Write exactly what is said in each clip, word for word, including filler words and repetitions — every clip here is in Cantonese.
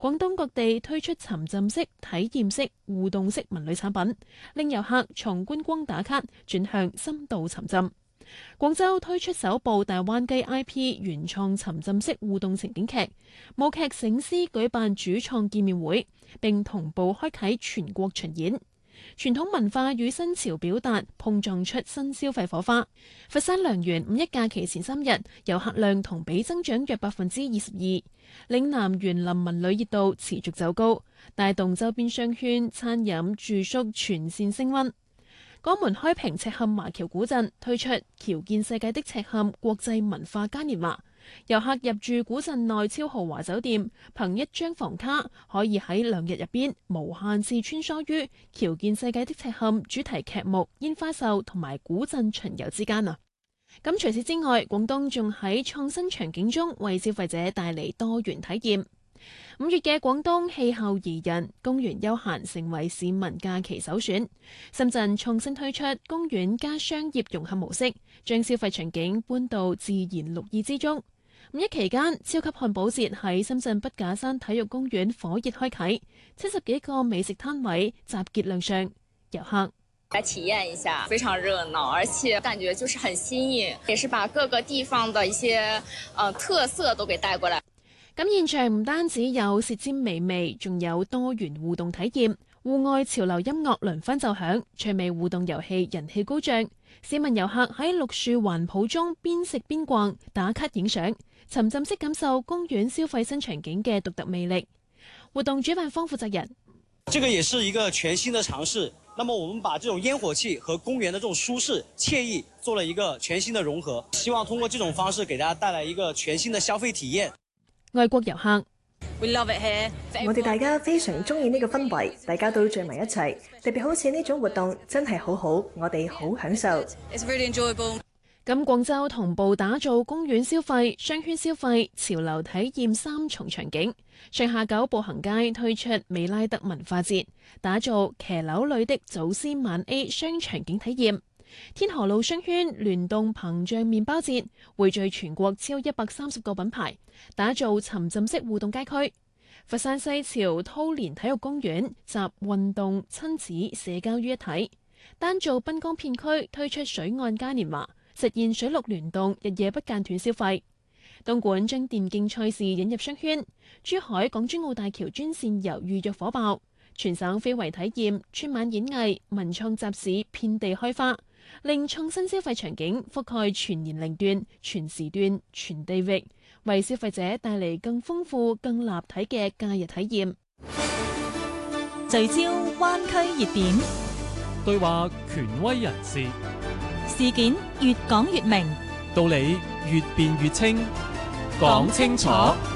廣東各地推出沉浸式、體驗式、互動式文旅產品，令遊客從觀光打卡轉向深度沉浸。廣州推出首部大灣雞 I P 原創沉浸式互動情景劇，舞劇醒獅舉辦主創見面會，並同步開啟全國巡演。傳統文化與新潮表達碰撞出新消費火花。佛山良園五一假期前三日，遊客量同比增長約百分之二十二。嶺南園林文旅熱度持續走高，帶動周邊商圈、餐飲、住宿全線升溫。江門開平赤坎華僑古鎮推出僑見世界的赤坎國際文化嘉年華，遊客入住古鎮內超豪華酒店，憑一張房卡可以喺兩日入邊無限次穿梭於僑見世界的赤坎主題劇目、煙花秀同埋古鎮巡遊之間啊！咁除此之外，廣東仲喺創新場景中為消費者帶嚟多元體驗。五月嘅廣東氣候宜人，公園休閒成為市民假期首選。深圳創新推出公園加商業融合模式，將消費場景搬到自然綠意之中。五一期間，超級漢堡節喺深圳筆架山體育公園火熱開啟，七十幾個美食攤位集結亮相，遊客來體驗一下，非常熱鬧，而且感覺就是很新穎，也是把各個地方的一些呃特色都給帶過來。 咁現場唔單止有舌尖美味，仲有多元互動體驗，戶外潮流音樂輪番奏響，趣味互動遊戲人氣高漲。市民遊客喺綠樹環抱中邊食邊逛，打卡影相，沉浸式感受公園消費新場景嘅獨特魅力。活動主辦方負責人： 這個也是一個全新的嘗試。那麼我們把這種煙火氣和公園的這種舒適愜意做了一個全新的融合，希望通過這種方式給大家帶來一個全新的消費體驗。 外國遊客， 我哋大家非常中意呢個氛圍，大家都聚埋一齊，特別好似呢種活動真係好好，我哋好享受。 It's really enjoyable。咁廣州同步打造公園消費、商圈消費、潮流體驗三重場景。上下九步行街推出美拉德文化節，打造騎樓裏的祖先晚 A 雙場景體驗。天河路商圈聯動膨脹麵包節，匯聚全國超一百三十個品牌，打造沉浸式互動街區。佛山西樵濤蓮體育公園集運動、親子、社交於一體，單做濱江片區推出水岸嘉年華，實現水陸聯動，日夜不間斷消費。東莞將電競賽事引入商圈，珠海港珠澳大橋專線遊預約火爆，全省非遺體驗、春晚演藝、文創集市遍地開花，令創新消費場景覆蓋全年齡段、全時段、全地域，為消費者帶嚟更豐富、更立體嘅假日體驗。 聚焦灣區熱點， 對話權威人士， 事件越講越明， 道理越辯越清，講清楚。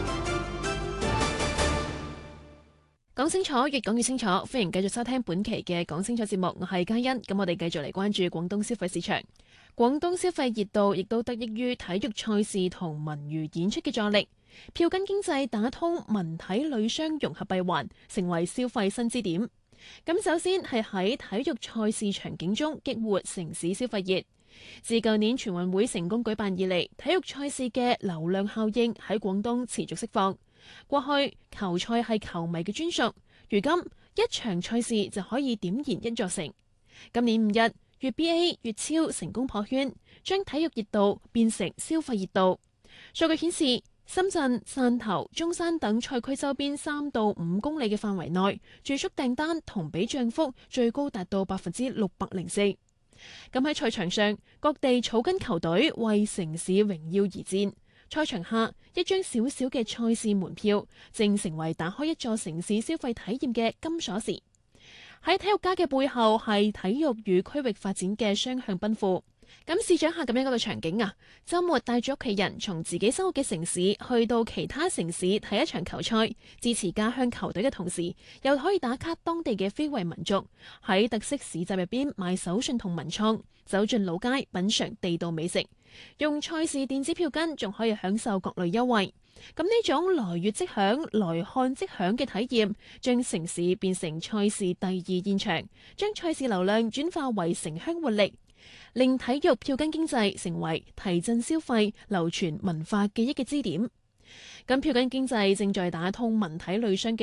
講清楚，越講越清楚。歡迎繼續收聽本期嘅講清楚節目，我係嘉欣。咁我哋繼續嚟關注廣東消費市場。廣東消費熱度亦都得益於體育賽事同文娛演出嘅助力，票根經濟打通文體旅商融合閉環，成為消費新支點。咁首先係喺體育賽事場景中激活城市消費熱。自舊年全運會成功舉辦以嚟，體育賽事嘅流量效應喺廣東持續釋放。過去球賽係球迷嘅專屬，如今一場賽事就可以點燃一座城。今年五日，粵 B A、粵超成功破圈，將體育熱度變成消費熱度。數據顯示，深圳、汕頭、中山等賽區周邊三到五公里嘅範圍內，住宿訂單同比漲幅最高達到百分之六百零四。咁喺賽場上，各地草根球隊為城市榮耀而戰。賽場下，一張小小嘅賽事門票，正成為打開一座城市消費體驗嘅金鎖匙。喺體育家嘅背後，係體育與區域發展嘅雙向奔赴。咁試想下咁樣一個場景啊，周末帶住屋企人從自己生活嘅城市去到其他城市睇一場球賽，支持家鄉球隊嘅同時，又可以打卡當地嘅非遺民族，喺特色市集入邊買手信同文創，走進老街品嘗地道美食，用賽事電子票根仲可以享受各類優惠。咁呢種來粵即享、來看即享嘅體驗，將城市變成賽事第二現場，將賽事流量轉化為城鄉活力，令體育票根經濟成為提振消費、流傳文化記憶嘅支點。 咁票根經濟正在打通文體旅商嘅